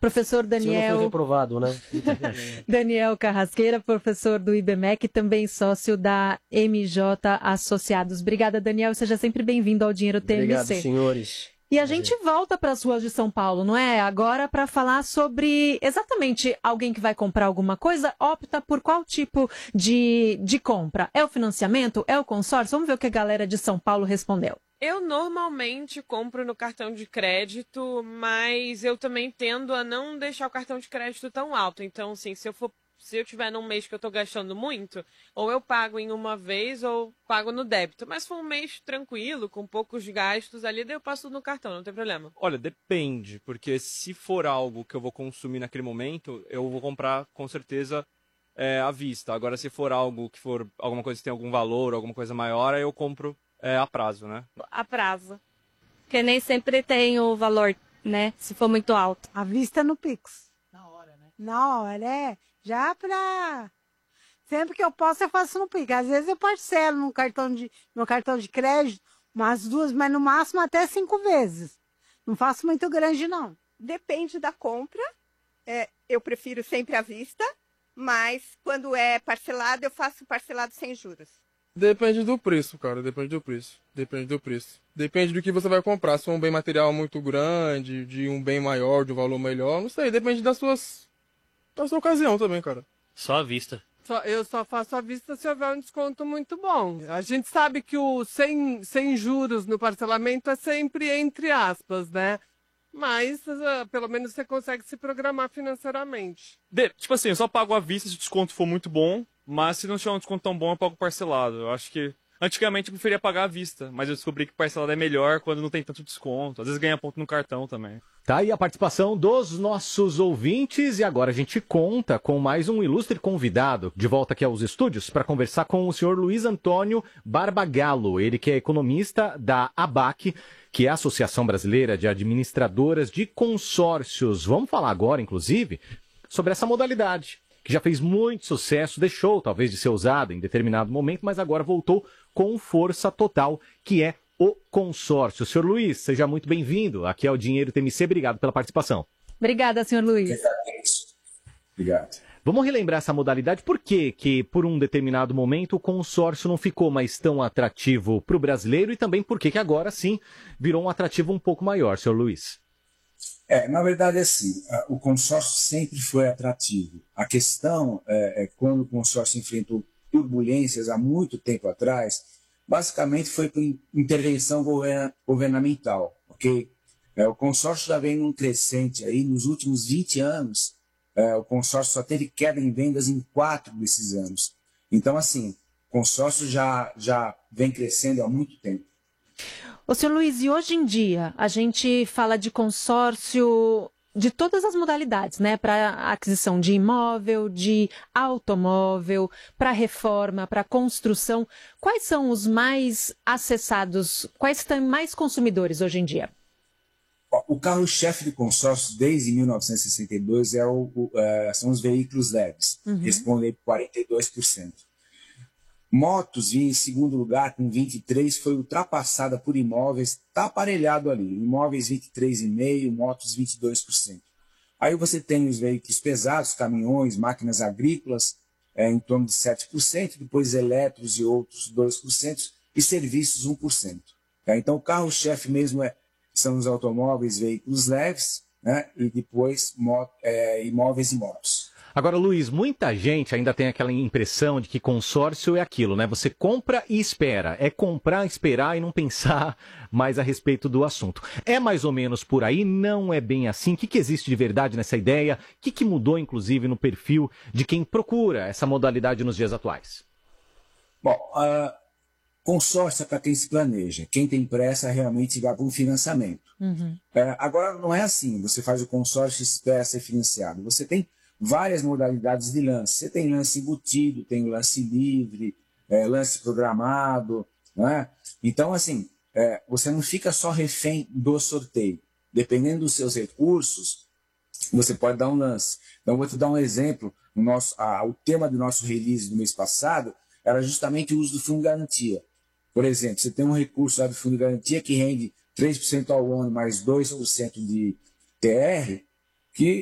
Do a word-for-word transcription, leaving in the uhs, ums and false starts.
Professor Daniel... Se eu não for reprovado, né? Daniel Carrasqueira, professor do I B M E C, também sócio da M J Associados. Obrigada, Daniel. Seja sempre bem-vindo ao Dinheiro T M C. Obrigado, senhores. E a gente volta para as ruas de São Paulo, não é? Agora para falar sobre exatamente alguém que vai comprar alguma coisa, opta por qual tipo de, de compra? É o financiamento? É o consórcio? Vamos ver o que a galera de São Paulo respondeu. Eu normalmente compro no cartão de crédito, mas eu também tendo a não deixar o cartão de crédito tão alto. Então, assim, se eu for Se eu tiver num mês que eu estou gastando muito, ou eu pago em uma vez ou pago no débito. Mas se for um mês tranquilo, com poucos gastos ali, daí eu passo no cartão, não tem problema. Olha, depende, porque se for algo que eu vou consumir naquele momento, eu vou comprar com certeza é, à vista. Agora, se for algo que for alguma coisa que tem algum valor, alguma coisa maior, aí eu compro é, a prazo, né? A prazo. Porque nem sempre tem o valor, né? Se for muito alto. À vista no Pix. Na hora, né? Na hora, é. Já pra... Sempre que eu posso, eu faço no Pix. Às vezes eu parcelo no cartão de, no cartão de crédito umas duas, mas no máximo até cinco vezes. Não faço muito grande, não. Depende da compra. É, eu prefiro sempre à vista, mas quando é parcelado, eu faço parcelado sem juros. Depende do preço, cara. Depende do preço. Depende do preço. Depende do que você vai comprar. Se for um bem material muito grande, de um bem maior, de um valor melhor, não sei. Depende das suas... da sua ocasião também, cara. Só à vista. Só, eu só faço à vista se houver um desconto muito bom. A gente sabe que o sem, sem juros no parcelamento é sempre entre aspas, né? Mas, uh, pelo menos, você consegue se programar financeiramente. De, tipo assim, eu só pago à vista se o desconto for muito bom, mas se não tiver um desconto tão bom, eu pago parcelado. Eu acho que... Antigamente eu preferia pagar à vista, mas eu descobri que parcelado é melhor quando não tem tanto desconto. Às vezes ganha ponto no cartão também. Tá aí a participação dos nossos ouvintes e agora a gente conta com mais um ilustre convidado de volta aqui aos estúdios para conversar com o senhor Luiz Antônio Barbagallo, ele que é economista da A B A C, que é a Associação Brasileira de Administradoras de Consórcios. Vamos falar agora, inclusive, sobre essa modalidade, que já fez muito sucesso, deixou talvez de ser usada em determinado momento, mas agora voltou com força total, que é o consórcio. Senhor Luiz, seja muito bem-vindo. Aqui é o Dinheiro T M C. Obrigado pela participação. Obrigada, senhor Luiz. Obrigado. Vamos relembrar essa modalidade. Por que que, por um determinado momento, o consórcio não ficou mais tão atrativo para o brasileiro e também por que que agora, sim, virou um atrativo um pouco maior, senhor Luiz? É, na verdade, é assim, o consórcio sempre foi atrativo. A questão é, é quando o consórcio enfrentou turbulências há muito tempo atrás, basicamente foi por intervenção governamental, ok? É, o consórcio já vem num crescente aí, nos últimos vinte anos, é, o consórcio só teve queda em vendas em quatro desses anos. Então, assim, o consórcio já, já vem crescendo há muito tempo. Ô, senhor Luiz, e hoje em dia a gente fala de consórcio de todas as modalidades, né? Para aquisição de imóvel, de automóvel, para reforma, para construção. Quais são os mais acessados? Quais têm mais consumidores hoje em dia? O carro-chefe de consórcio desde mil novecentos e sessenta e dois é o, o, é, são os veículos leves, uhum. Respondem por quarenta e dois por cento. Motos vinha em segundo lugar com vinte e três por cento, foi ultrapassada por imóveis, está aparelhado ali, imóveis vinte e três vírgula cinco por cento, motos vinte e dois por cento. Aí você tem os veículos pesados, caminhões, máquinas agrícolas, é, em torno de sete por cento, depois elétricos e outros dois por cento, e serviços um por cento. Tá? Então o carro-chefe mesmo é, são os automóveis, veículos leves, né? E depois moto, é, imóveis e motos. Agora, Luiz, muita gente ainda tem aquela impressão de que consórcio é aquilo, né? Você compra e espera. É comprar, esperar e não pensar mais a respeito do assunto. É mais ou menos por aí? Não é bem assim? O que, que existe de verdade nessa ideia? O que, que mudou, inclusive, no perfil de quem procura essa modalidade nos dias atuais? Bom, uh, consórcio é para quem se planeja. Quem tem pressa realmente vai para um financiamento. Uhum. Uh, agora, não é assim. Você faz o consórcio e espera ser financiado. Você tem várias modalidades de lance. Você tem lance embutido, tem o lance livre, é, lance programado, né? Então, assim, é, você não fica só refém do sorteio. Dependendo dos seus recursos, você pode dar um lance. Então, vou te dar um exemplo. O, nosso, a, o tema do nosso release do mês passado era justamente o uso do fundo de garantia. Por exemplo, você tem um recurso lá do fundo de garantia que rende três por cento ao ano mais dois por cento de T R, que